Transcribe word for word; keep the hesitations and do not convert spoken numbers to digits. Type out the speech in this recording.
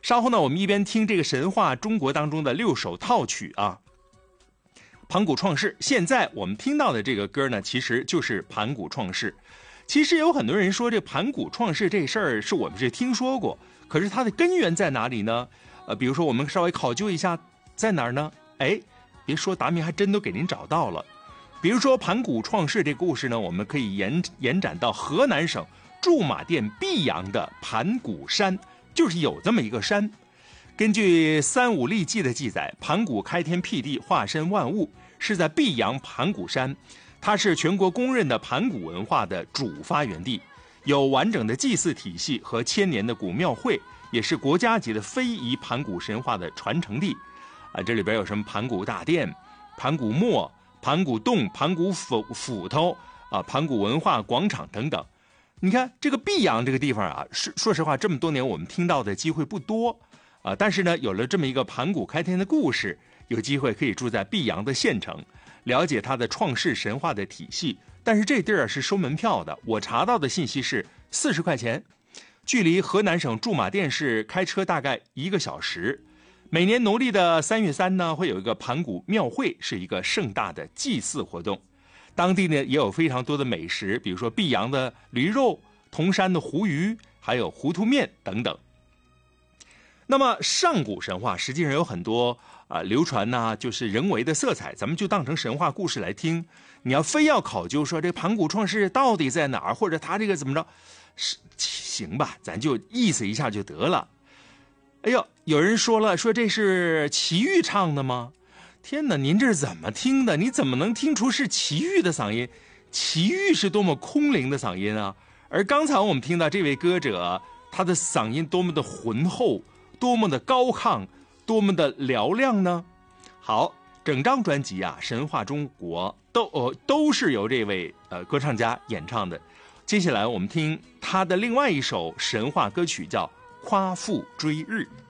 稍后呢，我们一边听这个神话中国当中的六首套曲啊，盘古创世。现在我们听到的这个歌呢，其实就是盘古创世。其实有很多人说这盘古创世这事儿是我们是听说过，可是它的根源在哪里呢？呃，比如说我们稍微考究一下，在哪儿呢？哎，别说达明还真都给您找到了。比如说盘古创世这故事呢，我们可以延延展到河南省驻马店泌阳的盘古山，就是有这么一个山。根据《三五历记》的记载，盘古开天辟地，化身万物，是在泌阳盘古山，它是全国公认的盘古文化的主发源地，有完整的祭祀体系和千年的古庙会，也是国家级的非遗盘古神话的传承地。啊，这里边有什么盘古大殿、盘古墓、盘古洞、盘古斧斧头啊、盘古文化广场等等。你看这个泌阳这个地方啊，是说实话，这么多年我们听到的机会不多啊。但是呢，有了这么一个盘古开天的故事，有机会可以住在泌阳的县城，了解它的创世神话的体系。但是这地儿是收门票的，我查到的信息是四十块钱，距离河南省驻马店市开车大概一个小时。每年农历的三月三呢，会有一个盘古庙会，是一个盛大的祭祀活动。当地呢也有非常多的美食，比如说泌阳的驴肉、铜山的胡鱼，还有糊涂面等等。那么上古神话实际上有很多啊、呃、流传呐、啊，就是人为的色彩，咱们就当成神话故事来听。你要非要考究说这盘古创世到底在哪儿，或者他这个怎么着，是行吧，咱就意思一下就得了。哎呦，有人说了，说这是齐豫唱的吗？天哪，您这是怎么听的？你怎么能听出是齐豫的嗓音？齐豫是多么空灵的嗓音啊！而刚才我们听到这位歌者，他的嗓音多么的浑厚，多么的高亢，多么的嘹亮呢？好，整张专辑啊，《神话中国》都呃都是由这位呃歌唱家演唱的。接下来我们听他的另外一首神话歌曲，叫《夸父追日》。